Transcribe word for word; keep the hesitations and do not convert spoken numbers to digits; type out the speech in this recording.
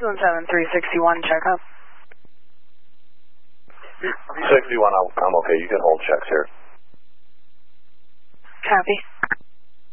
seven seven three sixty-one, check up. sixty-one, I'm, I'm okay. You can hold checks here. Copy.